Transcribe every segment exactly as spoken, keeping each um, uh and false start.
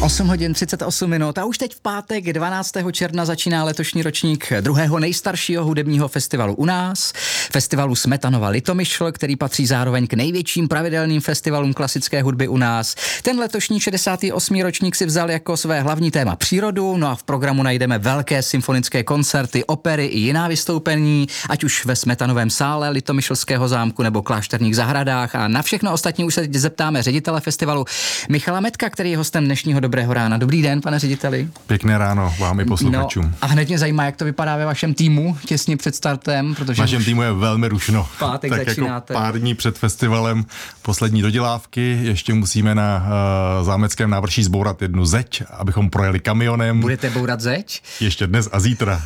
osm hodin třicet osm minut a už teď v pátek dvanáctého června začíná letošní ročník druhého nejstaršího hudebního festivalu u nás, festivalu Smetanova Litomyšl, který patří zároveň k největším pravidelným festivalům klasické hudby u nás. Ten letošní šedesátý osmý ročník si vzal jako své hlavní téma přírodu, no a v programu najdeme velké symfonické koncerty, opery i jiná vystoupení, ať už ve Smetanovém sále Litomyšlského zámku nebo Klášterních zahradách, a na všechno ostatní už se zeptáme ředitele festivalu Michala Metka, který je hostem dnešního Dobrého rána. Dobrý den, pane řediteli. Pěkné ráno vám i posluchačům. No, a hned mě zajímá, jak to vypadá ve vašem týmu těsně před startem, protože v našem týmu je velmi rušno. Pátek tak začínáte. Jako pár dní před festivalem poslední dodělávky, ještě musíme na uh, Zámeckém návrší zbourat jednu zeď, abychom projeli kamionem. Budete bourat zeď? Ještě dnes a zítra.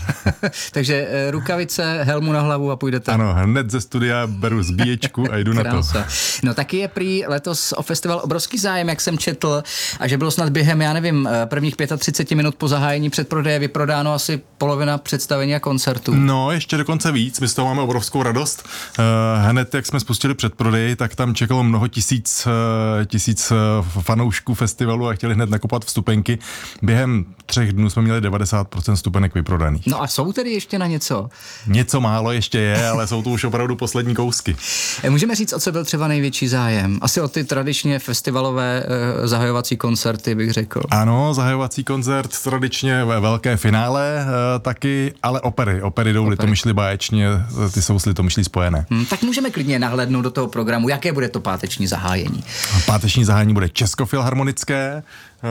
Takže uh, rukavice, helmu na hlavu a půjdete. Ano, hned ze studia beru zbíječku a jdu na to. No taky je prý letos o festival obrovský zájem, jak jsem četl, a že bylo snad během, já nevím, prvních třicet pět minut po zahájení předprodeje vyprodáno asi polovina představení a koncertů. No, ještě dokonce víc, my z toho máme obrovskou radost. Uh, hned, jak jsme spustili předprodej, tak tam čekalo mnoho tisíc, uh, tisíc uh, fanoušků festivalu a chtěli hned nakopat vstupenky. Během třech dnů jsme měli devadesát procent vstupenek vyprodaných. No a jsou tedy ještě na něco? Něco málo ještě je, ale jsou to už opravdu poslední kousky. Můžeme říct, o co byl třeba největší zájem? Asi o ty tradičně festivalové uh, zahajovací koncerty, bych řekl. Ano, zahajovací koncert, tradičně ve velké finále uh, taky, ale opery. Opery jdou Litomyšli báječně, ty jsou s Litomyšlí spojené. Hmm, tak můžeme klidně nahlédnout do toho programu. Jaké bude to páteční zahájení? Páteční zahájení bude českofilharmonické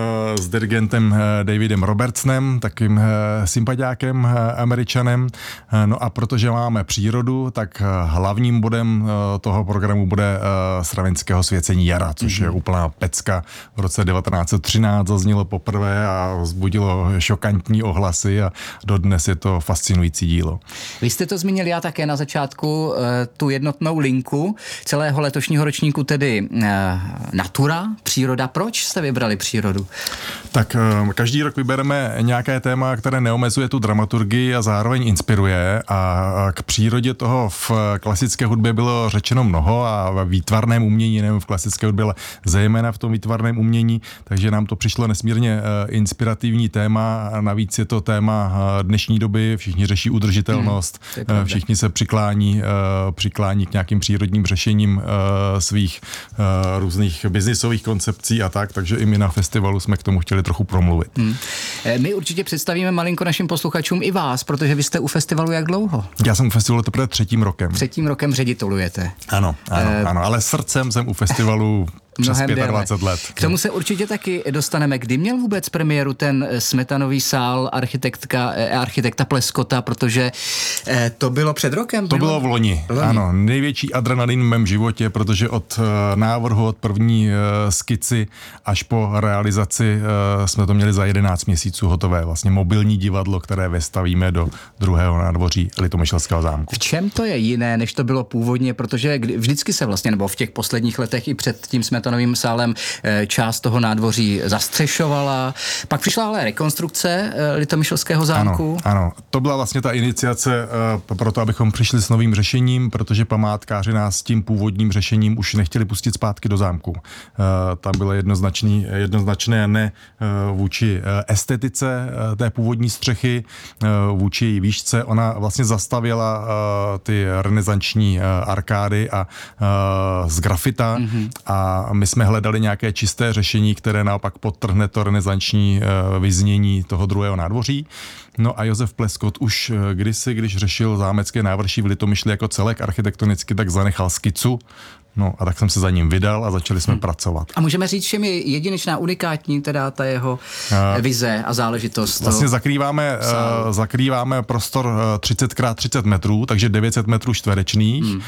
s dirigentem Davidem Robertsonem, takým sympatiákem Američanem. No a protože máme přírodu, tak hlavním bodem toho programu bude Stravinského svěcení jara, což je úplná pecka. V roce devatenáct set třináct zaznělo poprvé a vzbudilo šokantní ohlasy a dodnes je to fascinující dílo. Vy jste to zmínil já také na začátku, tu jednotnou linku celého letošního ročníku, tedy natura, příroda. Proč jste vybrali přírodu? Tak každý rok vybereme nějaké téma, které neomezuje tu dramaturgii a zároveň inspiruje, a k přírodě toho v klasické hudbě bylo řečeno mnoho a v výtvarném umění, nevím v klasické hudbě, ale zejména v tom výtvarném umění, takže nám to přišlo nesmírně inspirativní téma a navíc je to téma dnešní doby, všichni řeší udržitelnost, hmm, všichni se přiklání, přiklání k nějakým přírodním řešením svých různých biznisových koncepcí a tak, takže i my na festivalu jsme k tomu chtěli trochu promluvit. Hmm. My určitě představíme malinko našim posluchačům i vás, protože vy jste u festivalu jak dlouho? Já jsem u festivalu teprve třetím rokem. Třetím rokem ředitelujete. Ano, ano, eh, ano, ale srdcem jsem u festivalu přes dvacet pět let. K tomu se určitě taky dostaneme. Kdy měl vůbec premiéru ten Smetanový sál architektka, architekta Pleskota, protože eh, to bylo před rokem? To bylo, bylo v loni. loni. Ano, největší adrenalin v mém životě, protože od návrhu, od první uh, skici až po realizaci uh, jsme to měli za jedenáct měsíců hotové. Vlastně mobilní divadlo, které vystavíme do druhého nádvoří Litomyšlského zámku. V čem to je jiné, než to bylo původně, protože vždycky se vlastně, nebo v těch posledních letech i před tím jsme Novým sálem část toho nádvoří zastřešovala. Pak přišla ale rekonstrukce Litomyšlského zámku. Ano, ano. To byla vlastně ta iniciace uh, pro to, abychom přišli s novým řešením, protože památkáři nás s tím původním řešením už nechtěli pustit zpátky do zámku. Uh, tam bylo jednoznačný, jednoznačné ne uh, vůči uh, estetice uh, té původní střechy, uh, vůči její výšce. Ona vlastně zastavěla uh, ty renesanční uh, arkády a uh, z grafita mm-hmm. a my jsme hledali nějaké čisté řešení, které naopak podtrhne to renesanční uh, vyznění toho druhého nádvoří. No a Josef Pleskot už kdysi, když řešil zámecké návrší v Litomyšli jako celek architektonicky, tak zanechal skicu. No a tak jsem se za ním vydal a začali jsme hmm. pracovat. A můžeme říct, že je jedinečná, unikátní teda ta jeho uh, vize a záležitost. Vlastně zakrýváme, uh, zakrýváme prostor třicet krát třicet metrů, takže devět set metrů čtverečných. Hmm. Uh,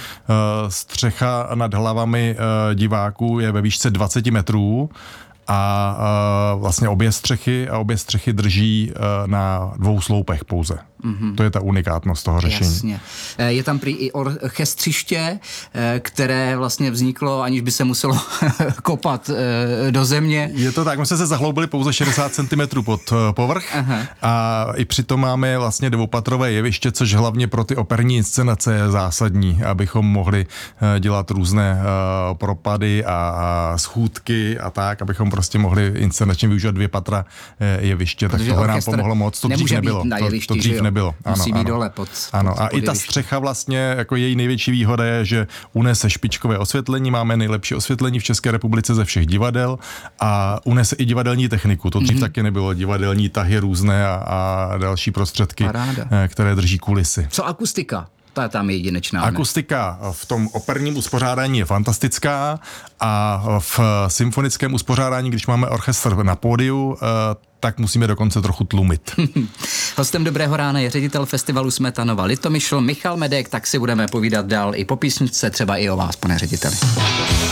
střecha nad hlavami uh, diváků je ve výšce dvacet metrů. A uh, vlastně obě střechy a obě střechy drží uh, na dvou sloupech pouze. Mm-hmm. To je ta unikátnost toho řešení. Jasně. Je tam prý i orchestřiště, které vlastně vzniklo, aniž by se muselo kopat do země. Je to tak, my jsme se zahloubili pouze šedesát centimetrů pod povrch. Aha. A i přitom máme vlastně dvoupatrové jeviště, což hlavně pro ty operní inscenace je zásadní, abychom mohli dělat různé propady a schůdky a tak, abychom prostě mohli inscenačně využít dvě patra jeviště, tak tohle nám pomohlo moc, to dřív nebylo. Jevišti, to, to dřív nebylo. Ano, musí být ano. dole pod, ano. pod, A pod i ta střecha vlastně, jako její největší výhoda je, že unese špičkové osvětlení, máme nejlepší osvětlení v České republice ze všech divadel a unese i divadelní techniku. To dřív mm-hmm. taky nebylo, divadelní tahy různé a, a další prostředky, Paráda. které drží kulisy. Co akustika? Ta je tam jedinečná. Akustika v tom operním uspořádání je fantastická a v symfonickém uspořádání, když máme orchestr na pódiu, tak musíme dokonce trochu tlumit. Hostem Dobrého rána je ředitel festivalu Smetanova Litomyšl Michal Medek, tak si budeme povídat dál i po písničce, třeba i o vás, pane řediteli.